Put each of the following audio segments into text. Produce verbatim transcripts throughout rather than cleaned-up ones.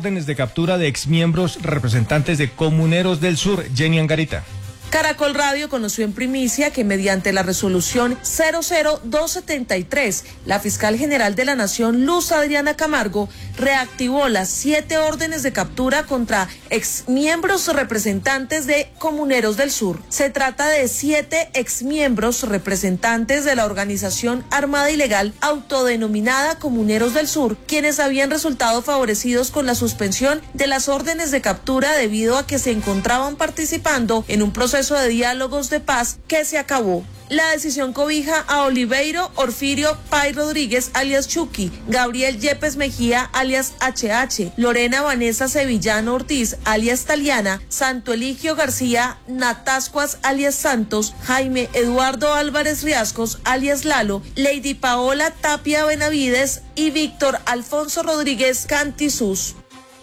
órdenes de captura de exmiembros representantes de Comuneros del Sur. Jenny Angarita. Caracol Radio conoció en primicia que mediante la resolución cero cero dos setenta y tres, la fiscal general de la Nación, Luz Adriana Camargo, reactivó las siete órdenes de captura contra exmiembros representantes de Comuneros del Sur. Se trata de siete exmiembros representantes de la organización armada ilegal autodenominada Comuneros del Sur, quienes habían resultado favorecidos con la suspensión de las órdenes de captura debido a que se encontraban participando en un proceso de diálogos de paz que se acabó. La decisión cobija a Oliveiro Orfirio Pay Rodríguez, alias Chucky, Gabriel Yepes Mejía, alias H H, Lorena Vanessa Sevillano Ortiz, alias Taliana, Santo Eligio García Natascuas, alias Santos, Jaime Eduardo Álvarez Riascos, alias Lalo, Lady Paola Tapia Benavides y Víctor Alfonso Rodríguez Cantisús.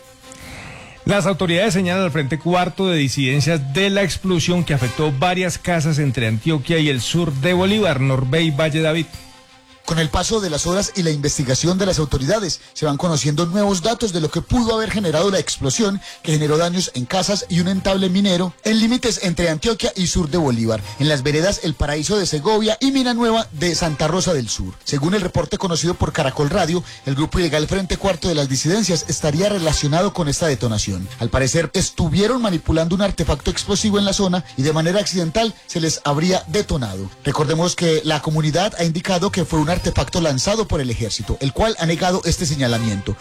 Las autoridades señalan al Frente Cuarto de disidencias de la explosión que afectó varias casas entre Antioquia y el sur de Bolívar, Norbey Valle David. Con el paso de las horas y la investigación de las autoridades, se van conociendo nuevos datos de lo que pudo haber generado la explosión que generó daños en casas y un entable minero en límites entre Antioquia y sur de Bolívar, en las veredas El Paraíso de Segovia y Mina Nueva de Santa Rosa del Sur. Según el reporte conocido por Caracol Radio, el grupo ilegal Frente Cuarto de las disidencias estaría relacionado con esta detonación. Al parecer, estuvieron manipulando un artefacto explosivo en la zona y de manera accidental se les habría detonado. Recordemos que la comunidad ha indicado que fue un artefacto lanzado por el ejército, el cual ha negado este señalamiento.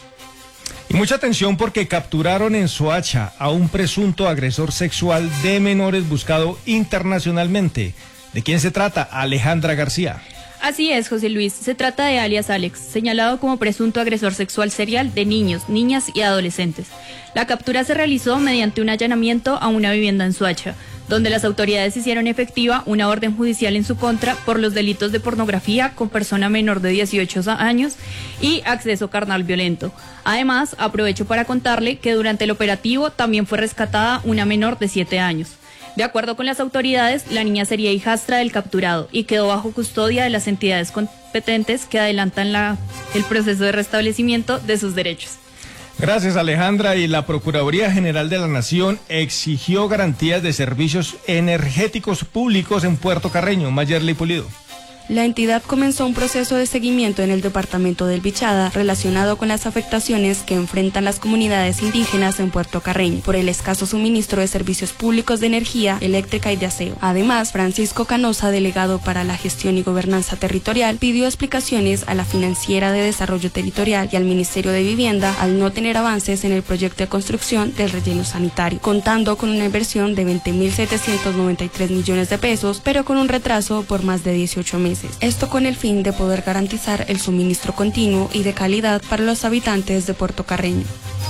Y mucha atención porque capturaron en Soacha a un presunto agresor sexual de menores buscado internacionalmente. ¿De quién se trata? Alejandra García. Así es, José Luis. Se trata de alias Alex, señalado como presunto agresor sexual serial de niños, niñas y adolescentes. La captura se realizó mediante un allanamiento a una vivienda en Soacha, donde las autoridades hicieron efectiva una orden judicial en su contra por los delitos de pornografía con persona menor de dieciocho años y acceso carnal violento. Además, aprovecho para contarle que durante el operativo también fue rescatada una menor de siete años. De acuerdo con las autoridades, la niña sería hijastra del capturado y quedó bajo custodia de las entidades competentes que adelantan la, el proceso de restablecimiento de sus derechos. Gracias, Alejandra. Y la Procuraduría General de la Nación exigió garantías de servicios energéticos públicos en Puerto Carreño. Mayerly Pulido. La entidad comenzó un proceso de seguimiento en el departamento del Bichada relacionado con las afectaciones que enfrentan las comunidades indígenas en Puerto Carreño por el escaso suministro de servicios públicos de energía eléctrica y de aseo. Además, Francisco Canosa, delegado para la gestión y gobernanza territorial, pidió explicaciones a la Financiera de Desarrollo Territorial y al Ministerio de Vivienda al no tener avances en el proyecto de construcción del relleno sanitario, contando con una inversión de veinte mil setecientos noventa y tres millones de pesos, pero con un retraso por más de dieciocho meses. Esto con el fin de poder garantizar el suministro continuo y de calidad para los habitantes de Puerto Carreño.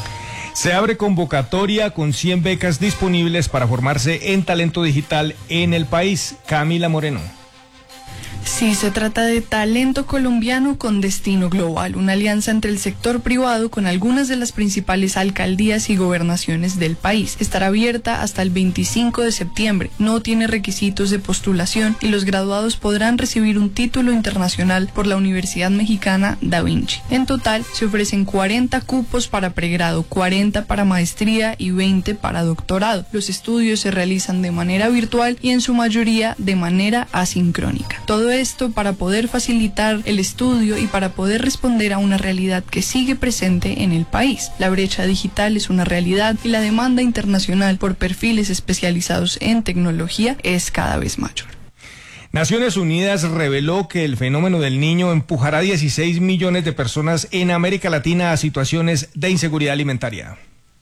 Se abre convocatoria con cien becas disponibles para formarse en talento digital en el país. Camila Moreno. Sí, se trata de Talento Colombiano con Destino Global, una alianza entre el sector privado con algunas de las principales alcaldías y gobernaciones del país. Estará abierta hasta el veinticinco de septiembre, no tiene requisitos de postulación y los graduados podrán recibir un título internacional por la Universidad Mexicana Da Vinci. En total, se ofrecen cuarenta cupos para pregrado, cuarenta para maestría y veinte para doctorado. Los estudios se realizan de manera virtual y en su mayoría de manera asincrónica. Todo esto para poder facilitar el estudio y para poder responder a una realidad que sigue presente en el país. La brecha digital es una realidad y la demanda internacional por perfiles especializados en tecnología es cada vez mayor. Naciones Unidas reveló que el fenómeno del Niño empujará a dieciséis millones de personas en América Latina a situaciones de inseguridad alimentaria.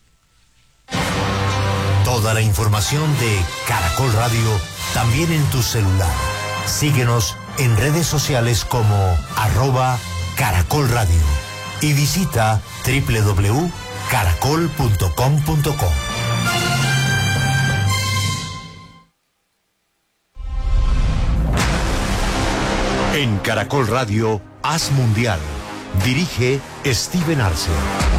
Toda la información de Caracol Radio también en tu celular. Síguenos en redes sociales como arroba Caracol Radio y visita doble u doble u doble u punto caracol punto com punto co. En Caracol Radio, Haz Mundial. Dirige Steven Arce.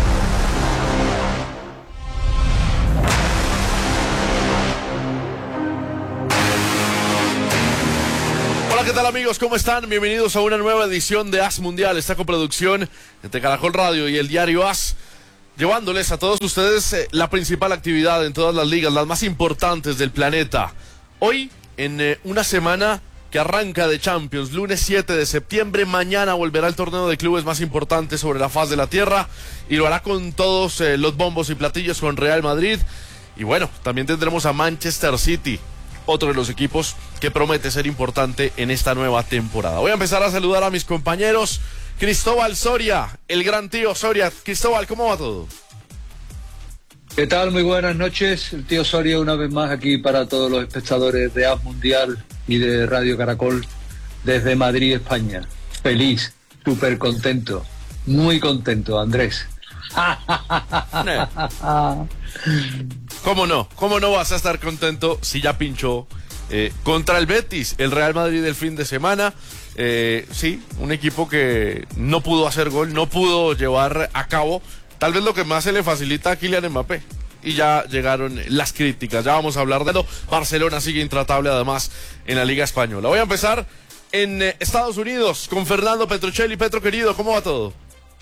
¿Qué tal, amigos? ¿Cómo están? Bienvenidos a una nueva edición de Haz Mundial, esta coproducción entre Caracol Radio y el diario Haz. llevándoles a todos ustedes eh, la principal actividad en todas las ligas, las más importantes del planeta. Hoy, en eh, una semana que arranca de Champions, lunes siete de septiembre, mañana volverá el torneo de clubes más importante sobre la faz de la tierra y lo hará con todos eh, los bombos y platillos con Real Madrid. Y bueno, también tendremos a Manchester City, otro de los equipos que promete ser importante en esta nueva temporada. Voy a empezar a saludar a mis compañeros. Cristóbal Soria, el gran tío Soria. Cristóbal, ¿cómo va todo? ¿Qué tal? Muy buenas noches. El tío Soria una vez más aquí para todos los espectadores de A S Mundial y de Radio Caracol desde Madrid, España. Feliz, súper contento, muy contento, Andrés. ¿Cómo no? ¿Cómo no vas a estar contento si ya pinchó eh, contra el Betis, el Real Madrid del fin de semana? Eh, sí, un equipo que no pudo hacer gol, no pudo llevar a cabo tal vez lo que más se le facilita a Kylian Mbappé. Y ya llegaron las críticas, ya vamos a hablar de eso. Barcelona sigue intratable además en la Liga Española. Voy a empezar en eh, Estados Unidos con Fernando Petrocelli. Petro querido, ¿cómo va todo?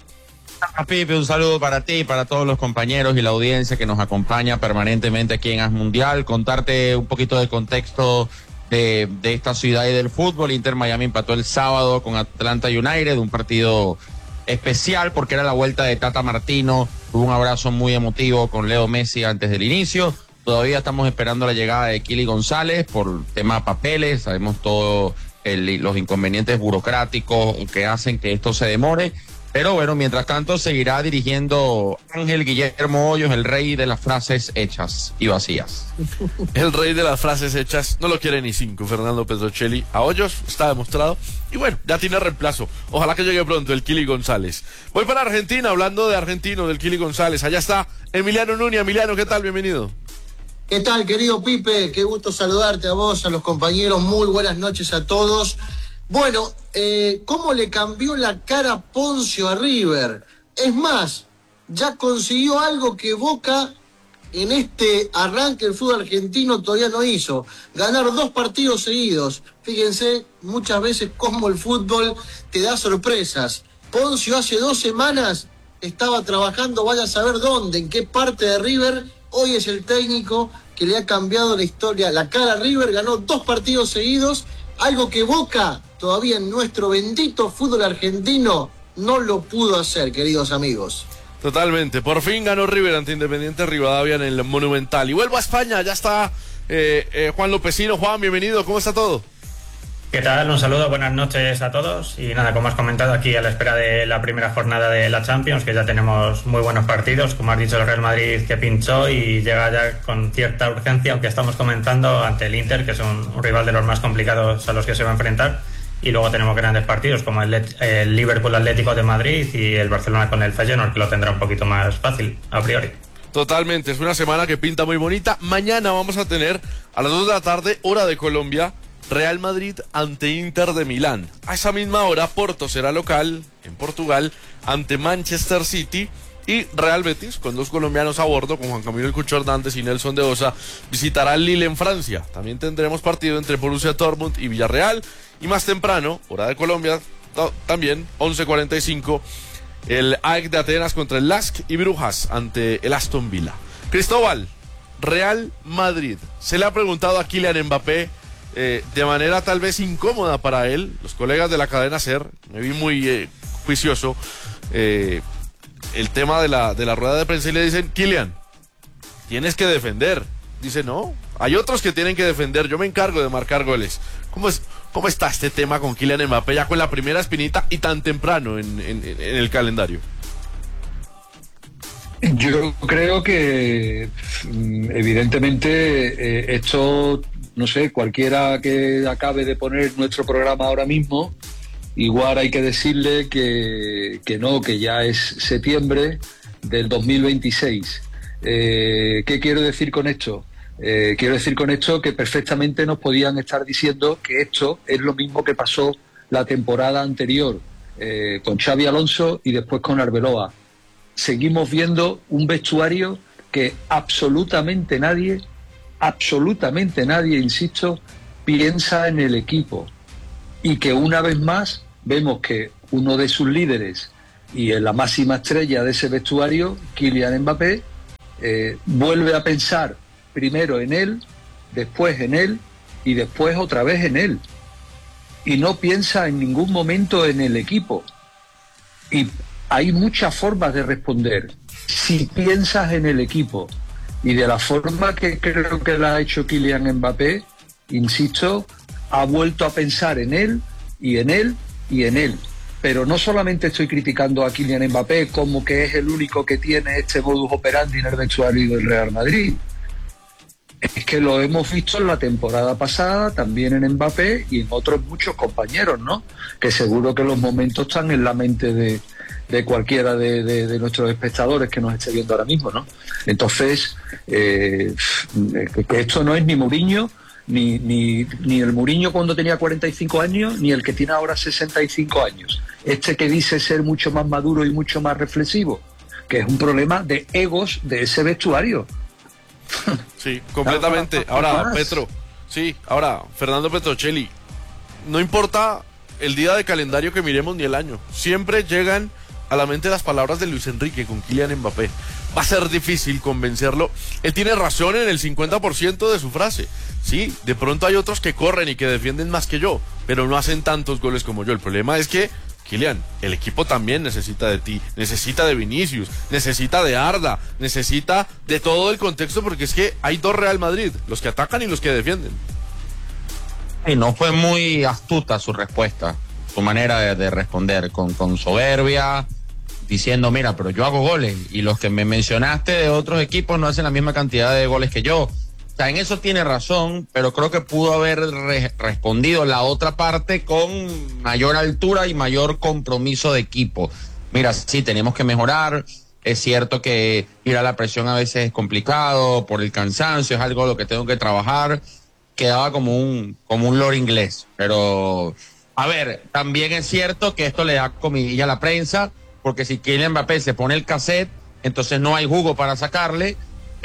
Pipe, un saludo para ti, para todos los compañeros y la audiencia que nos acompaña permanentemente aquí en A S Mundial. Contarte un poquito del contexto de, de esta ciudad y del fútbol. Inter Miami empató el sábado con Atlanta United, un partido especial porque era la vuelta de Tata Martino. Hubo un abrazo muy emotivo con Leo Messi antes del inicio. Todavía estamos esperando la llegada de Kili González por tema papeles. Sabemos todos los inconvenientes burocráticos que hacen que esto se demore. Pero bueno, mientras tanto seguirá dirigiendo Ángel Guillermo Hoyos, el rey de las frases hechas y vacías. El rey de las frases hechas, no lo quiere ni cinco, Fernando Petrocelli. A Hoyos está demostrado. Y bueno, ya tiene reemplazo. Ojalá que llegue pronto el Kili González. Voy para Argentina, hablando de argentino, del Kili González. Allá está Emiliano Núñez. Emiliano, ¿qué tal? Bienvenido. ¿Qué tal, querido Pipe? Qué gusto saludarte a vos, a los compañeros. Muy buenas noches a todos. Bueno, eh, ¿cómo le cambió la cara Poncio a River? Es más, ya consiguió algo que Boca en este arranque del fútbol argentino todavía no hizo. Ganar dos partidos seguidos. Fíjense muchas veces cómo el fútbol te da sorpresas. Poncio hace dos semanas estaba trabajando, vaya a saber dónde, en qué parte de River. Hoy es el técnico que le ha cambiado la historia, la cara a River. Ganó dos partidos seguidos, algo que Boca todavía en nuestro bendito fútbol argentino no lo pudo hacer, queridos amigos. Totalmente, por fin ganó River ante Independiente Rivadavia en el Monumental. Y vuelvo a España, ya está eh, eh, Juan Lopecino. Juan, bienvenido, ¿cómo está todo? ¿Qué tal? Un saludo, buenas noches a todos. Y nada, como has comentado, aquí a la espera de la primera jornada de la Champions, que ya tenemos muy buenos partidos, como has dicho, el Real Madrid que pinchó y llega ya con cierta urgencia, aunque estamos comentando ante el Inter, que es un, un rival de los más complicados a los que se va a enfrentar. Y luego tenemos grandes partidos como el, el Liverpool Atlético de Madrid y el Barcelona con el Feyenoord, que lo tendrá un poquito más fácil a priori. Totalmente, es una semana que pinta muy bonita. Mañana vamos a tener a las dos de la tarde, hora de Colombia, Real Madrid ante Inter de Milán. A esa misma hora, Porto será local en Portugal ante Manchester City. Y Real Betis, con dos colombianos a bordo, con Juan Camilo El Cucho Hernández y Nelson de Osa, visitará el Lille en Francia. También tendremos partido entre Borussia Dortmund y Villarreal. Y más temprano, hora de Colombia, también, once cuarenta y cinco, el A E C de Atenas contra el Lask y Brujas ante el Aston Villa. Cristóbal, Real Madrid. Se le ha preguntado a Kylian Mbappé eh, de manera tal vez incómoda para él. Los colegas de la cadena SER, me vi muy eh, juicioso, eh, el tema de la, de la rueda de prensa y le dicen: Kylian, tienes que defender. Dice: no, hay otros que tienen que defender, yo me encargo de marcar goles. ¿Cómo es, cómo está este tema con Kylian Mbappé ya con la primera espinita y tan temprano en, en, en el calendario? Yo creo que evidentemente eh, esto, no sé, cualquiera que acabe de poner nuestro programa ahora mismo, igual hay que decirle que, que no, que ya es septiembre del dos mil veintiséis. Eh, ¿Qué quiero decir con esto? Eh, quiero decir con esto que perfectamente nos podían estar diciendo que esto es lo mismo que pasó la temporada anterior eh, con Xabi Alonso y después con Arbeloa. Seguimos viendo un vestuario que absolutamente nadie, absolutamente nadie, insisto, piensa en el equipo. Y que una vez más vemos que uno de sus líderes y en la máxima estrella de ese vestuario, Kylian Mbappé, eh, vuelve a pensar primero en él, después en él y después otra vez en él. Y no piensa en ningún momento en el equipo. Y hay muchas formas de responder. Si piensas en el equipo y de la forma que creo que la ha hecho Kylian Mbappé, insisto, ha vuelto a pensar en él y en él y en él. Pero no solamente estoy criticando a Kylian Mbappé como que es el único que tiene este modus operandi en el vestuario del Real Madrid. Es que lo hemos visto en la temporada pasada, también en Mbappé y en otros muchos compañeros, ¿no? Que seguro que los momentos están en la mente de, de cualquiera de, de, de nuestros espectadores que nos esté viendo ahora mismo, ¿no? Entonces, eh, que esto no es ni Mourinho, ni, ni, ni el Mourinho cuando tenía cuarenta y cinco años, ni el que tiene ahora sesenta y cinco años. Este que dice ser mucho más maduro y mucho más reflexivo, que es un problema de egos de ese vestuario. Sí, completamente. Ahora, Petro, sí, ahora, Fernando Petrocelli, no importa el día de calendario que miremos ni el año, siempre llegan a la mente las palabras de Luis Enrique con Kylian Mbappé. Va a ser difícil convencerlo. Él tiene razón en el cincuenta por ciento de su frase. Sí, de pronto hay otros que corren y que defienden más que yo, pero no hacen tantos goles como yo. El problema es que, Kylian, el equipo también necesita de ti, necesita de Vinicius, necesita de Arda, necesita de todo el contexto, porque es que hay dos Real Madrid, los que atacan y los que defienden. Y no fue muy astuta su respuesta, su manera de, de responder, con, con soberbia, diciendo, mira, pero yo hago goles, y los que me mencionaste de otros equipos no hacen la misma cantidad de goles que yo. O sea, en eso tiene razón, pero creo que pudo haber re- respondido la otra parte con mayor altura y mayor compromiso de equipo. Mira, sí, tenemos que mejorar. Es cierto que ir a la presión a veces es complicado por el cansancio, es algo lo que tengo que trabajar. Quedaba como un, como un loro inglés. Pero, a ver, también es cierto que esto le da comidilla a la prensa, porque si Kylian Mbappé se pone el cassette, entonces no hay jugo para sacarle.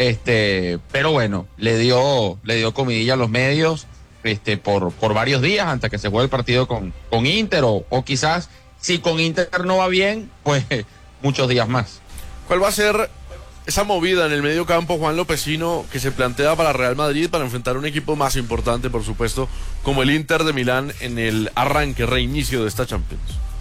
Este, pero bueno, le dio, le dio comidilla a los medios, este, por, por varios días hasta que se juegue el partido con, con Inter, o, o quizás si con Inter no va bien, pues muchos días más. ¿Cuál va a ser esa movida en el medio campo, Juan Lopezino, que se plantea para Real Madrid para enfrentar un equipo más importante, por supuesto, como el Inter de Milán en el arranque, reinicio de esta Champions?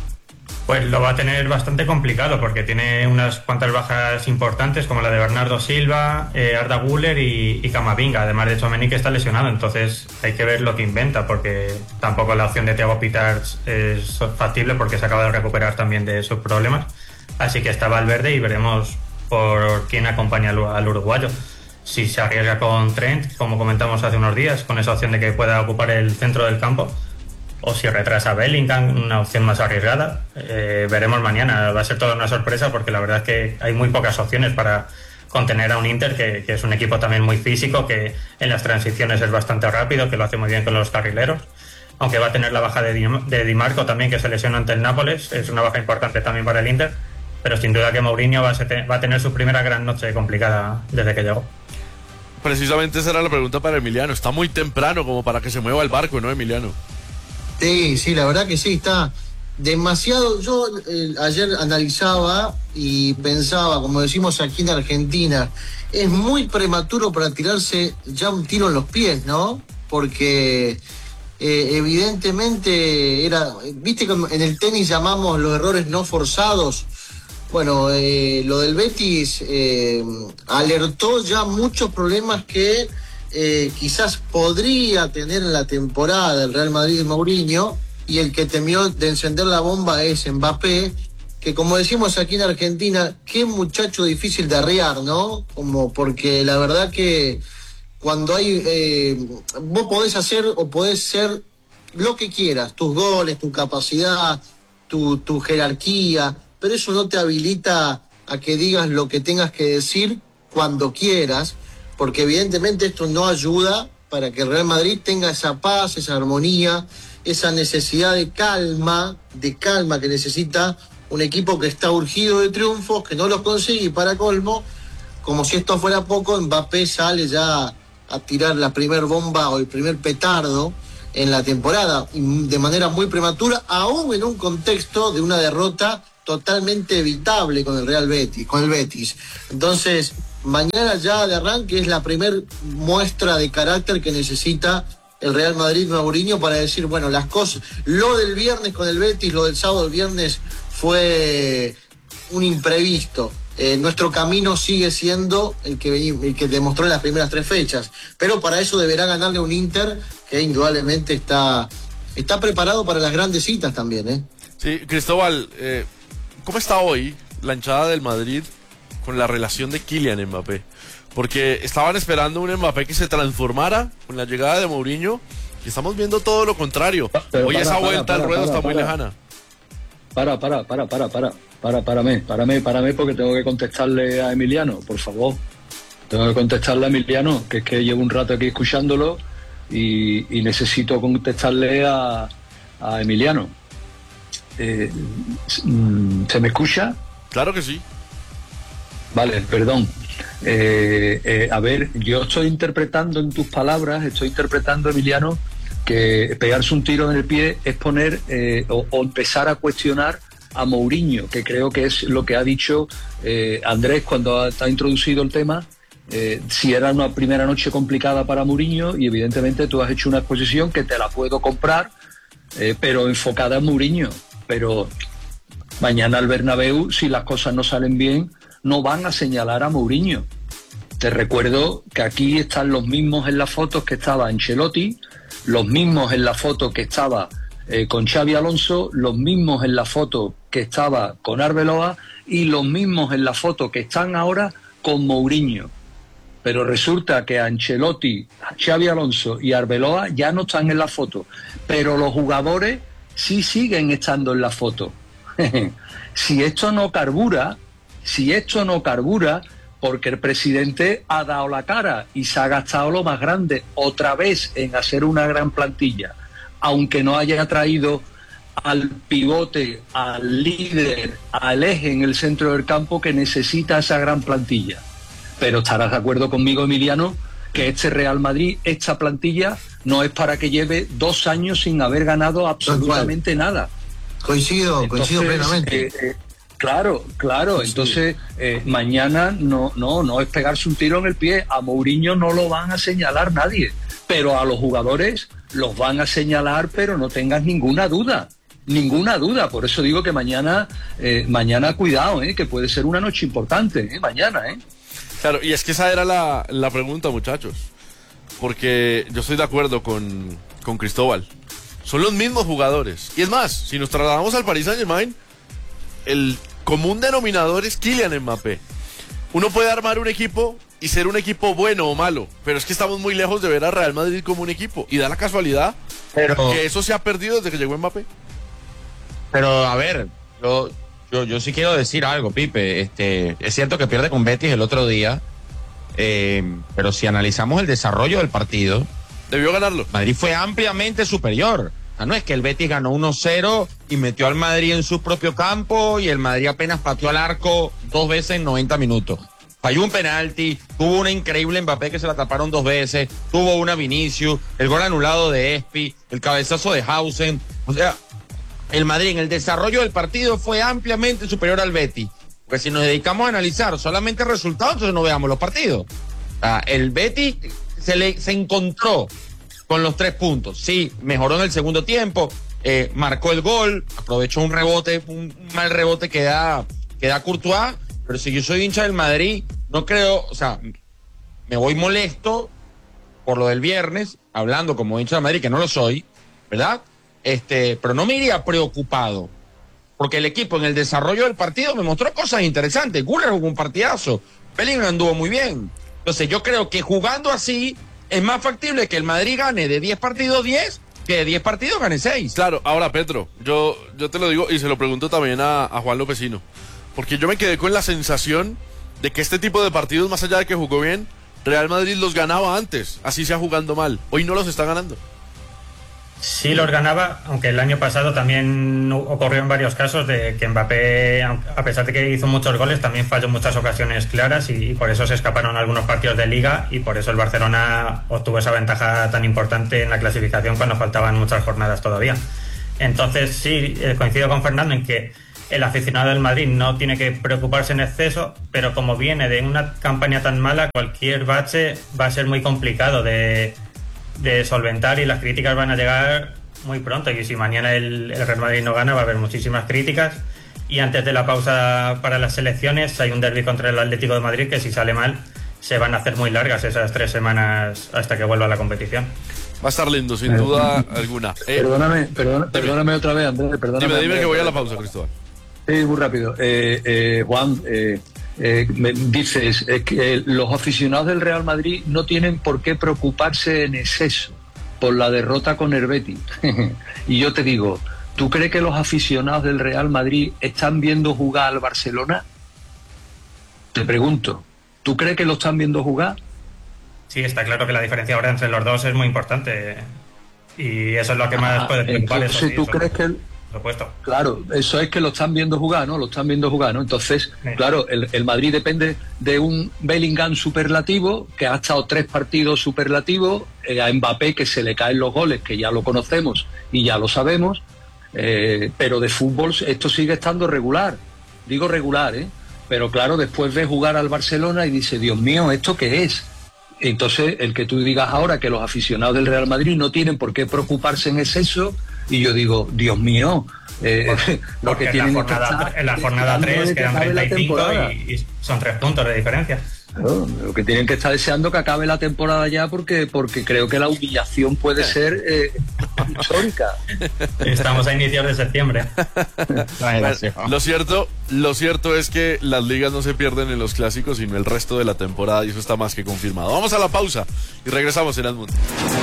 Pues lo va a tener bastante complicado porque tiene unas cuantas bajas importantes como la de Bernardo Silva, eh, Arda Güler y, y Camavinga, además de Tchouaméni, que está lesionado. Entonces hay que ver lo que inventa, porque tampoco la opción de Thiago Pitars es factible porque se acaba de recuperar también de sus problemas. Así que está Valverde y veremos por quién acompaña al, al uruguayo. Si se arriesga con Trent, como comentamos hace unos días, con esa opción de que pueda ocupar el centro del campo, o si retrasa a Bellingham, una opción más arriesgada. Eh, veremos mañana. Va a ser toda una sorpresa porque la verdad es que hay muy pocas opciones para contener a un Inter que, que es un equipo también muy físico, que en las transiciones es bastante rápido, que lo hace muy bien con los carrileros. Aunque va a tener la baja de Di, de Di Marco también, que se lesiona ante el Nápoles. Es una baja importante también para el Inter. Pero sin duda que Mourinho va a, ser, va a tener su primera gran noche complicada desde que llegó. Precisamente esa era la pregunta para Emiliano. Está muy temprano como para que se mueva el barco, ¿no, Emiliano? Sí, sí, la verdad que sí, está demasiado. Yo eh, ayer analizaba y pensaba, como decimos aquí en Argentina, es muy prematuro para tirarse ya un tiro en los pies, ¿no? Porque eh, evidentemente era, viste que en el tenis llamamos los errores no forzados. Bueno, eh, lo del Betis eh, alertó ya muchos problemas que Eh, quizás podría tener en la temporada el Real Madrid de Mourinho, y el que temió de encender la bomba es Mbappé, que como decimos aquí en Argentina, qué muchacho difícil de arrear, ¿no? Como porque la verdad que cuando hay, eh, vos podés hacer o podés ser lo que quieras, tus goles, tu capacidad, tu, tu jerarquía, pero eso no te habilita a que digas lo que tengas que decir cuando quieras, porque evidentemente esto no ayuda para que el Real Madrid tenga esa paz, esa armonía, esa necesidad de calma, de calma que necesita un equipo que está urgido de triunfos, que no los consigue, y para colmo, como si esto fuera poco, Mbappé sale ya a tirar la primer bomba o el primer petardo en la temporada, de manera muy prematura, aún en un contexto de una derrota totalmente evitable con el Real Betis, con el Betis. Entonces, mañana ya de arranque es la primer muestra de carácter que necesita el Real Madrid Mourinho para decir, bueno, las cosas, lo del viernes con el Betis, lo del sábado el viernes fue un imprevisto. Eh, nuestro camino sigue siendo el que, el que demostró en las primeras tres fechas, pero para eso deberá ganarle un Inter que indudablemente está, está preparado para las grandes citas también, ¿eh? Sí, Cristóbal, eh, ¿cómo está hoy la hinchada del Madrid con la relación de Kylian Mbappé? Porque estaban esperando un Mbappé que se transformara con la llegada de Mourinho y estamos viendo todo lo contrario. Pero hoy para, esa para, vuelta para, al ruedo para, está para, muy para. lejana. Para, para, para, para, para, para, párame, párame, párame porque tengo que contestarle a Emiliano, por favor. Tengo que contestarle a Emiliano, que es que llevo un rato aquí escuchándolo y, y necesito contestarle a, a Emiliano. Eh, ¿Se me escucha? Claro que sí. Vale, perdón. Eh, eh, a ver, yo estoy interpretando en tus palabras, estoy interpretando, Emiliano, que pegarse un tiro en el pie es poner eh, o, o empezar a cuestionar a Mourinho, que creo que es lo que ha dicho eh, Andrés cuando ha, ha introducido el tema, eh, si era una primera noche complicada para Mourinho, y evidentemente tú has hecho una exposición que te la puedo comprar, eh, pero enfocada en Mourinho. Pero mañana al Bernabéu, si las cosas no salen bien, no van a señalar a Mourinho. Te recuerdo que aquí están los mismos en las fotos que estaba Ancelotti, los mismos en la foto que estaba eh, con Xabi Alonso, los mismos en la foto que estaba con Arbeloa y los mismos en la foto que están ahora con Mourinho. Pero resulta que Ancelotti, Xabi Alonso y Arbeloa ya no están en la foto, pero los jugadores sí siguen estando en la foto. Si esto no carbura, si esto no carbura, porque el presidente ha dado la cara y se ha gastado lo más grande otra vez en hacer una gran plantilla, aunque no haya traído al pivote, al líder, al eje en el centro del campo que necesita esa gran plantilla. Pero estarás de acuerdo conmigo, Emiliano, que este Real Madrid, esta plantilla, no es para que lleve dos años sin haber ganado absolutamente nada. Coincido, Entonces, coincido plenamente. Eh, eh, Claro, claro, entonces eh, mañana no, no, no es pegarse un tiro en el pie, a Mourinho no lo van a señalar nadie, pero a los jugadores los van a señalar, pero no tengas ninguna duda, ninguna duda, por eso digo que mañana, eh, mañana cuidado, eh, que puede ser una noche importante, eh, mañana, eh. Claro, y es que esa era la, la pregunta, muchachos, porque yo estoy de acuerdo con, con Cristóbal, son los mismos jugadores, y es más, si nos trasladamos al Paris Saint-Germain, el común denominador es Kylian Mbappé. Uno puede armar un equipo y ser un equipo bueno o malo, pero es que estamos muy lejos de ver a Real Madrid como un equipo, y da la casualidad pero, que eso se ha perdido desde que llegó Mbappé. Pero a ver, yo, yo, yo sí quiero decir algo, Pipe. Este, es cierto que pierde con Betis el otro día, eh, pero si analizamos el desarrollo del partido, debió ganarlo. Madrid fue ampliamente superior. No es que el Betis ganó uno cero y metió al Madrid en su propio campo y el Madrid apenas pateó al arco dos veces en noventa minutos. Falló un penalti, tuvo una increíble Mbappé que se la taparon dos veces, tuvo una Vinicius, el gol anulado de Espi, el cabezazo de Hausen. O sea, el Madrid en el desarrollo del partido fue ampliamente superior al Betis. Porque si nos dedicamos a analizar solamente resultados, entonces no veamos los partidos. O sea, el Betis se, le, se encontró con los tres puntos. Sí, mejoró en el segundo tiempo, eh, marcó el gol, aprovechó un rebote, un mal rebote que da, que da Courtois, pero si yo soy hincha del Madrid, no creo, o sea, me voy molesto por lo del viernes, hablando como hincha del Madrid, que no lo soy, ¿verdad? Este, pero no me iría preocupado, porque el equipo en el desarrollo del partido me mostró cosas interesantes. Güler jugó un partidazo, Bellingham anduvo muy bien. Entonces yo creo que jugando así es más factible que el Madrid gane de diez partidos diez que de diez partidos gane seis. Claro, ahora Pedro, yo, yo te lo digo y se lo pregunto también a, a Juan Lopezino, porque yo me quedé con la sensación de que este tipo de partidos, más allá de que jugó bien, Real Madrid los ganaba antes, así sea jugando mal. Hoy no los está ganando. Sí los ganaba, aunque el año pasado también ocurrió en varios casos de que Mbappé, a pesar de que hizo muchos goles, también falló en muchas ocasiones claras y, y por eso se escaparon algunos partidos de Liga y por eso el Barcelona obtuvo esa ventaja tan importante en la clasificación cuando faltaban muchas jornadas todavía. Entonces sí, coincido con Fernando en que el aficionado del Madrid no tiene que preocuparse en exceso, pero como viene de una campaña tan mala, cualquier bache va a ser muy complicado de, de solventar y las críticas van a llegar muy pronto. Y si mañana el, el Real Madrid no gana, va a haber muchísimas críticas. Y antes de la pausa para las selecciones hay un derbi contra el Atlético de Madrid que, si sale mal, se van a hacer muy largas esas tres semanas hasta que vuelva a la competición. Va a estar lindo, sin duda alguna. Eh, perdóname, perdóname, perdóname otra vez, Andrés. Perdóname, dime, dime Andrés, que voy a la pausa, Cristóbal. Sí, muy rápido. Eh, eh, Juan, eh, eh, me dices eh, que los aficionados del Real Madrid no tienen por qué preocuparse en exceso por la derrota con el Betis. Y yo te digo, ¿tú crees que los aficionados del Real Madrid están viendo jugar al Barcelona? Te pregunto, ¿tú crees que lo están viendo jugar? Sí, está claro que la diferencia ahora entre los dos es muy importante. Y eso es lo que más ah, puede preocupar. Entonces, eso sí, ¿tú eso, crees que el... por supuesto. Claro, eso es que lo están viendo jugar, ¿no? Lo están viendo jugar, ¿no? Entonces, sí. Claro, el, el Madrid depende de un Bellingham superlativo, que ha estado tres partidos superlativos, eh, a Mbappé que se le caen los goles, que ya lo conocemos y ya lo sabemos, eh, pero de fútbol esto sigue estando regular. Digo regular, ¿eh? Pero claro, después ve jugar al Barcelona y dice, Dios mío, ¿esto qué es? Entonces, el que tú digas ahora que los aficionados del Real Madrid no tienen por qué preocuparse en exceso, y yo digo, Dios mío, eh, porque, lo que porque tienen en la jornada, que estar, en la jornada tres quedan treinta y cinco y, y son tres puntos de diferencia. Claro, lo que tienen que estar deseando que acabe la temporada ya, porque porque creo que la humillación puede ser eh, histórica. Estamos a inicios de septiembre. Bueno, lo cierto, lo cierto es que las ligas no se pierden en los clásicos, sino el resto de la temporada, y eso está más que confirmado. Vamos a la pausa y regresamos en Edmundo.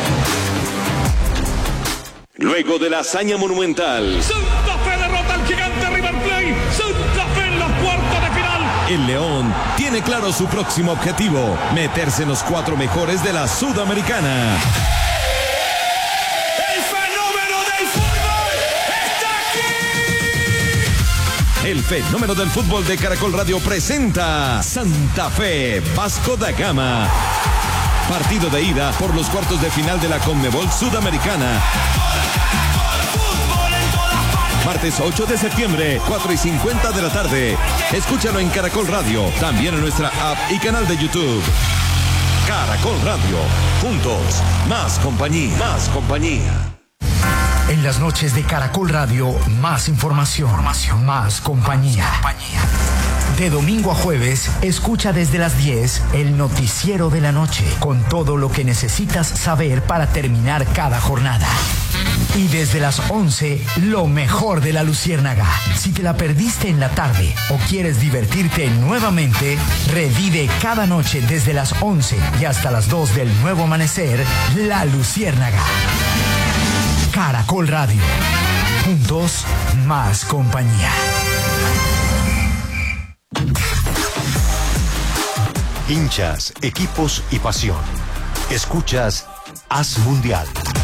Luego de la hazaña monumental, Santa Fe derrota al gigante River Plate. Santa Fe en los cuartos de final. El León tiene claro su próximo objetivo: meterse en los cuatro mejores de la Sudamericana. El fenómeno del fútbol está aquí. El fenómeno del fútbol de Caracol Radio presenta Santa Fe Vasco da Gama. Partido de ida por los cuartos de final de la Conmebol Sudamericana. Martes ocho de septiembre, cuatro y cincuenta de la tarde. Escúchalo en Caracol Radio, también en nuestra app y canal de YouTube. Caracol Radio, juntos, más compañía, más compañía. En las noches de Caracol Radio, más información, información. Más compañía. Más compañía. De domingo a jueves, escucha desde las diez el noticiero de la noche, con todo lo que necesitas saber para terminar cada jornada. Y desde las once, lo mejor de la Luciérnaga. Si te la perdiste en la tarde o quieres divertirte nuevamente, revive cada noche desde las once y hasta las dos del nuevo amanecer, La Luciérnaga. Caracol Radio. Juntos, más compañía. Hinchas, equipos y pasión. Escuchas Haz Mundial.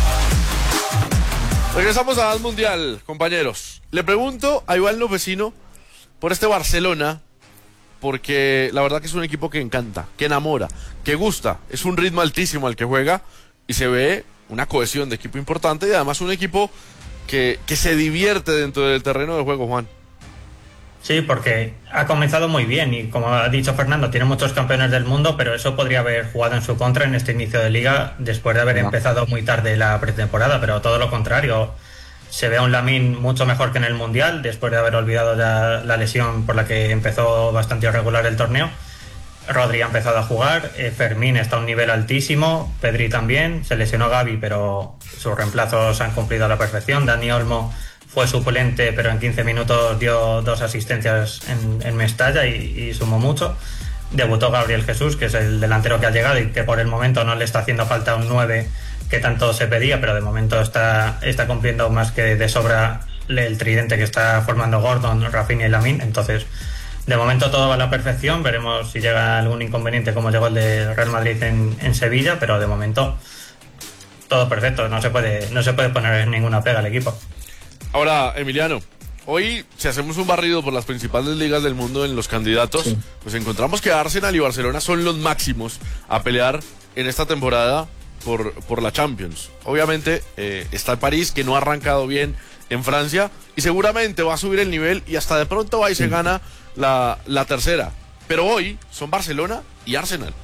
Regresamos a Haz Mundial, compañeros. Le pregunto a Iván Lopesino por este Barcelona, porque la verdad que es un equipo que encanta, que enamora, que gusta. Es un ritmo altísimo al que juega y se ve una cohesión de equipo importante, y además un equipo que, que se divierte dentro del terreno de juego, Juan. Sí, porque ha comenzado muy bien y, como ha dicho Fernando, tiene muchos campeones del mundo, pero eso podría haber jugado en su contra en este inicio de liga después de haber no. empezado muy tarde la pretemporada, pero todo lo contrario. Se ve a un Lamine mucho mejor que en el Mundial, después de haber olvidado ya la lesión por la que empezó bastante irregular el torneo. Rodri ha empezado a jugar, eh, Fermín está a un nivel altísimo, Pedri también, se lesionó Gavi, pero sus reemplazos han cumplido a la perfección. Dani Olmo fue suplente, pero en quince minutos dio dos asistencias en, en Mestalla y, y sumó mucho. Debutó Gabriel Jesús, que es el delantero que ha llegado y que por el momento no le está haciendo falta un nueve que tanto se pedía, pero de momento está, está cumpliendo más que de sobra el tridente que está formando Gordon, Rafinha y Lamine. Entonces, de momento todo va a la perfección. Veremos si llega algún inconveniente como llegó el de Real Madrid en, en Sevilla, pero de momento todo perfecto. No se puede, no se puede poner ninguna pega al equipo. Ahora, Emiliano, hoy si hacemos un barrido por las principales ligas del mundo en los candidatos, sí. pues encontramos que Arsenal y Barcelona son los máximos a pelear en esta temporada por, por la Champions. Obviamente eh, está el París, que no ha arrancado bien en Francia y seguramente va a subir el nivel y hasta de pronto va y se gana la, la tercera. Pero hoy son Barcelona y Arsenal.